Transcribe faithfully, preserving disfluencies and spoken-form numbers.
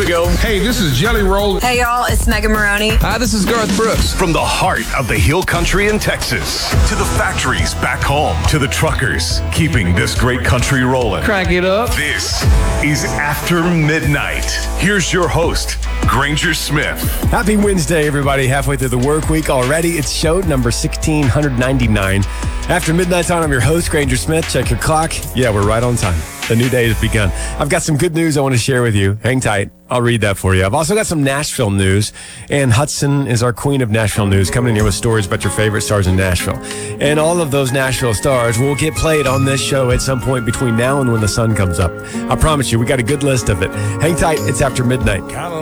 we go. Hey, this is Jelly Roll. Hey, y'all, it's Megan Maroney. Hi, this is Garth Brooks. From the heart of the Hill Country in Texas to the factories back home to the truckers keeping this great country rolling. Crank it up. This is After Midnight. Here's your host, Granger Smith. Happy Wednesday, everybody. Halfway through the work week already. It's show number sixteen ninety-nine. After Midnight's on, I'm your host, Granger Smith. Check your clock. Yeah, we're right on time. The new day has begun. I've got some good news I want to share with you. Hang tight. I'll read that for you. I've also got some Nashville news. Ann Hudson is our queen of Nashville news, coming in here with stories about your favorite stars in Nashville. And all of those Nashville stars will get played on this show at some point between now and when the sun comes up. I promise you, we got a good list of it. Hang tight. It's After Midnight.